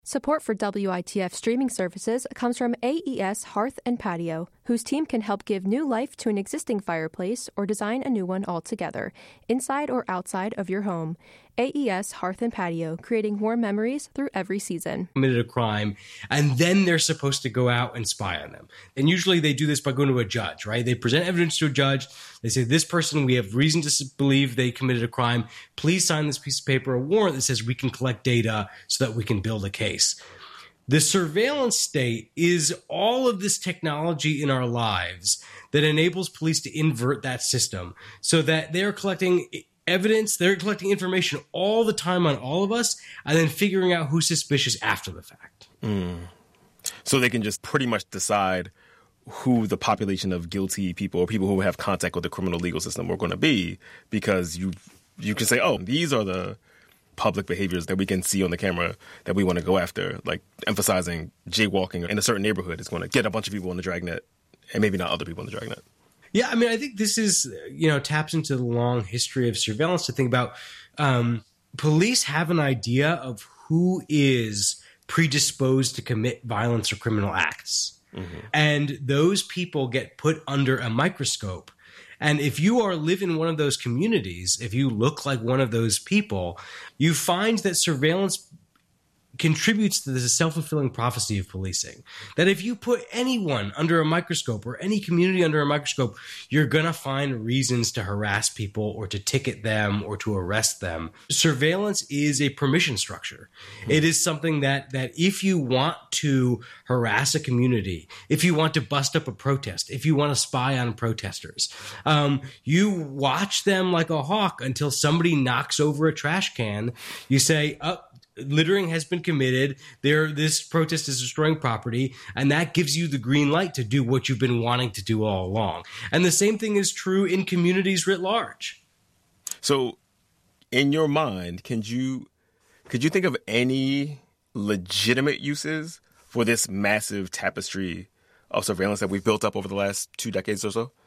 Support for WITF streaming services comes from AES Hearth and Patio, whose team can help give new life to an existing fireplace or design a new one altogether, inside or outside of your home. AES Hearth and Patio, creating warm memories through every season. Committed a crime, and then they're supposed to go out and spy on them. And usually they do this by going to a judge, right? They present evidence to a judge. They say, this person, we have reason to believe they committed a crime. Please sign this piece of paper, a warrant that says we can collect data so that we can build a case. The surveillance state is all of this technology in our lives that enables police to invert that system so that they're collecting evidence, they're collecting information all the time on all of us, and then figuring out who's suspicious after the fact. So they can just pretty much decide who the population of guilty people or people who have contact with the criminal legal system are going to be, because you can say, oh, these are the public behaviors that we can see on the camera that we want to go after, like emphasizing jaywalking in a certain neighborhood is going to get a bunch of people on the dragnet and maybe not other people on the dragnet. Yeah, I mean, I think this is, taps into the long history of surveillance to think about. Police have an idea of who is predisposed to commit violence or criminal acts. Mm-hmm. And those people get put under a microscope. And if you live in one of those communities, if you look like one of those people, you find that surveillance contributes to the self-fulfilling prophecy of policing. That if you put anyone under a microscope or any community under a microscope, you're going to find reasons to harass people or to ticket them or to arrest them. Surveillance is a permission structure. Mm-hmm. It is something that if you want to harass a community, if you want to bust up a protest, if you want to spy on protesters, you watch them like a hawk until somebody knocks over a trash can. You say, littering has been committed. This protest is destroying property, and that gives you the green light to do what you've been wanting to do all along. And the same thing is true in communities writ large. So, in your mind, could you think of any legitimate uses for this massive tapestry of surveillance that we've built up over the last 2 decades or so?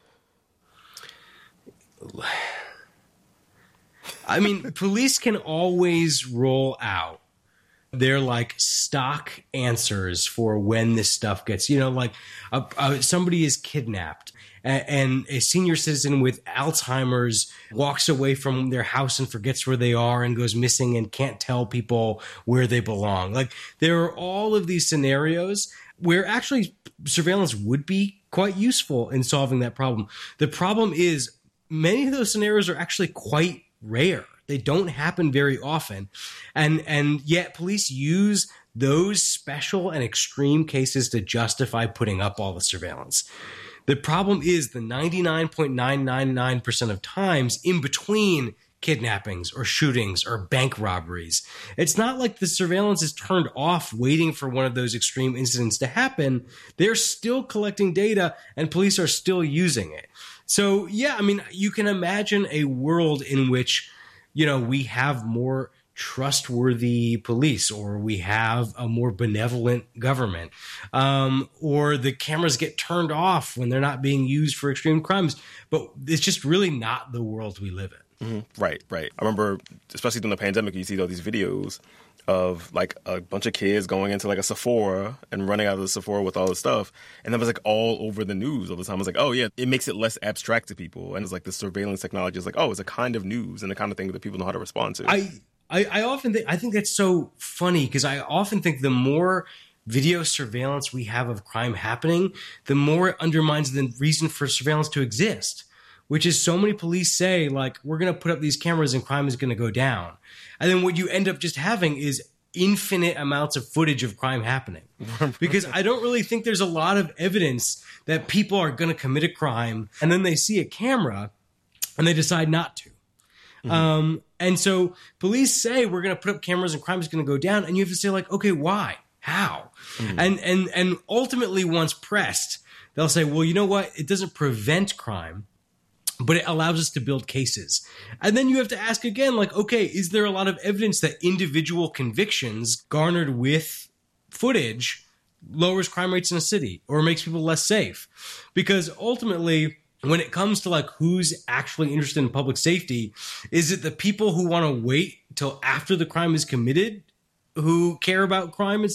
I mean, police can always roll out their stock answers for when this stuff gets, somebody is kidnapped and a senior citizen with Alzheimer's walks away from their house and forgets where they are and goes missing and can't tell people where they belong. There are all of these scenarios where actually surveillance would be quite useful in solving that problem. The problem is many of those scenarios are actually quite rare. They don't happen very often. And yet police use those special and extreme cases to justify putting up all the surveillance. The problem is the 99.999% of times in between kidnappings or shootings or bank robberies, it's not like the surveillance is turned off waiting for one of those extreme incidents to happen. They're still collecting data and police are still using it. So, yeah, I mean, you can imagine a world in which, we have more trustworthy police, or we have a more benevolent government, or the cameras get turned off when they're not being used for extreme crimes. But it's just really not the world we live in. Mm-hmm. Right. I remember, especially during the pandemic, you see all these videos of a bunch of kids going into a Sephora and running out of the Sephora with all this stuff. And that was all over the news all the time. I was like, oh yeah, it makes it less abstract to people. And it's the surveillance technology is it's a kind of news and the kind of thing that people know how to respond to. I often think that's so funny because I often think the more video surveillance we have of crime happening, the more it undermines the reason for surveillance to exist. Which is so many police say, we're going to put up these cameras and crime is going to go down. And then what you end up just having is infinite amounts of footage of crime happening. Because I don't really think there's a lot of evidence that people are going to commit a crime and then they see a camera and they decide not to. Mm-hmm. And so police say we're going to put up cameras and crime is going to go down. And you have to say okay, why? How? Mm-hmm. And ultimately once pressed, they'll say, well, you know what? It doesn't prevent crime, but it allows us to build cases. And then you have to ask again, okay, is there a lot of evidence that individual convictions garnered with footage lowers crime rates in a city or makes people less safe? Because ultimately, when it comes to who's actually interested in public safety, is it the people who want to wait till after the crime is committed who care about crime and